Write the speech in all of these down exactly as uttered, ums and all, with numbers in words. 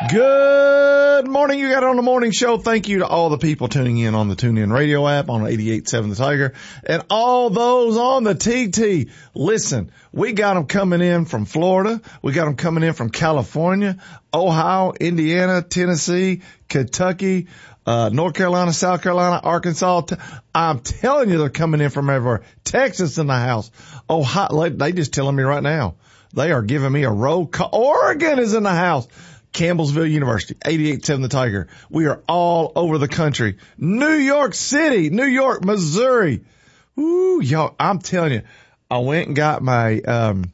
Good morning. You got it on the morning show. Thank you to all the people tuning in on the TuneIn Radio app on eighty-eight point seven The Tiger and all those on the T T. Listen, we got them coming in from Florida. We got them coming in from California, Ohio, Indiana, Tennessee, Kentucky, uh, North Carolina, South Carolina, Arkansas. I'm telling you, they're coming in from everywhere. Texas in the house. Ohio, they just telling me right now. They are giving me a roll call. Oregon is in the house. Campbellsville University, eighty-eight point seven The Tiger. We are all over the country. New York City, New York, Missouri. Ooh, y'all, I'm telling you, I went and got my, um,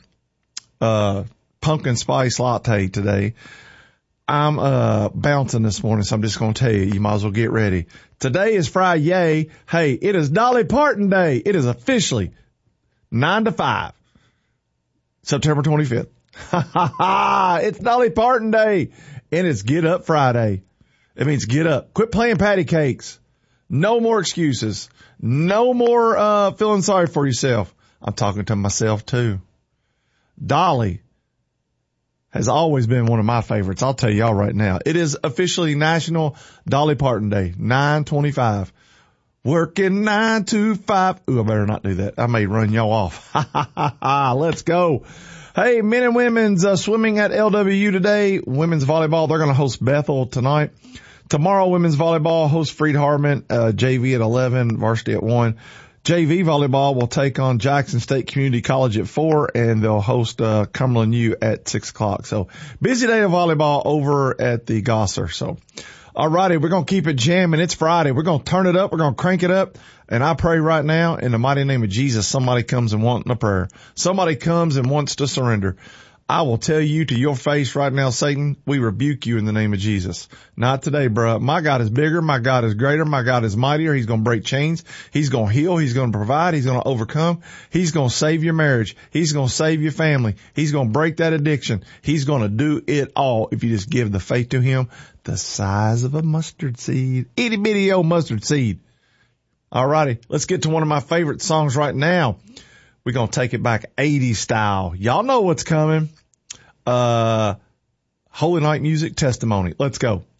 uh, pumpkin spice latte today. I'm, uh, bouncing this morning, so I'm just going to tell you, you might as well get ready. Today is Friday. Hey, it is Dolly Parton Day. It is officially nine to five, September twenty-fifth. Ha ha ha! It's Dolly Parton Day, and it's Get Up Friday. It means get up. Quit playing patty cakes. No more excuses. No more uh feeling sorry for yourself. I'm talking to myself too. Dolly has always been one of my favorites. I'll tell y'all right now. It is officially National Dolly Parton Day, nine twenty-five. Working nine to five. Ooh, I better not do that. I may run y'all off. Ha ha ha ha. Let's go. Hey, men and women's uh, swimming at L W U today. Women's volleyball, they're going to host Bethel tonight. Tomorrow, women's volleyball hosts Freed Harmon, uh, J V at eleven, varsity at one. J V volleyball will take on Jackson State Community College at four, and they'll host uh, Cumberland U at six o'clock. So, busy day of volleyball over at the Gosser. So, all righty, we're going to keep it jamming. It's Friday. We're going to turn it up. We're going to crank it up. And I pray right now, in the mighty name of Jesus, somebody comes and wants a prayer. Somebody comes and wants to surrender. I will tell you to your face right now, Satan, we rebuke you in the name of Jesus. Not today, bro. My God is bigger. My God is greater. My God is mightier. He's going to break chains. He's going to heal. He's going to provide. He's going to overcome. He's going to save your marriage. He's going to save your family. He's going to break that addiction. He's going to do it all if you just give the faith to him, the size of a mustard seed. Itty bitty old mustard seed. All righty, let's get to one of my favorite songs right now. We're going to take it back eighties style. Y'all know what's coming. Uh, Holy Night Music Testimony. Let's go.